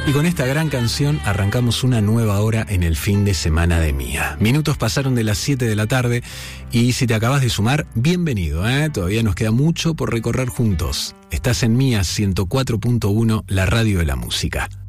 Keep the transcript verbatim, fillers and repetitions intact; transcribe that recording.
Y con esta gran canción arrancamos una nueva hora en el fin de semana de Mía. Minutos pasaron de las siete de la tarde y si te acabas de sumar, bienvenido, ¿eh? Todavía nos queda mucho por recorrer juntos. Estás en Mía ciento cuatro punto uno, la radio de la música.